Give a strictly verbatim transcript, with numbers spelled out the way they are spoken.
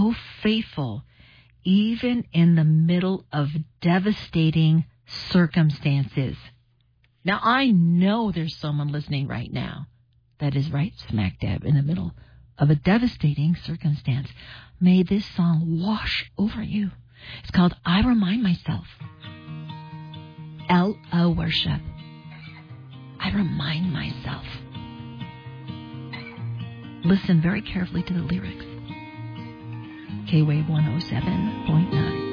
so faithful, even in the middle of devastating circumstances. Now, I know there's someone listening right now that is right smack dab in the middle of a devastating circumstance. May this song wash over you. It's called I Remind Myself. L O worship. I remind myself. Listen very carefully to the lyrics. K-Wave one oh seven point nine.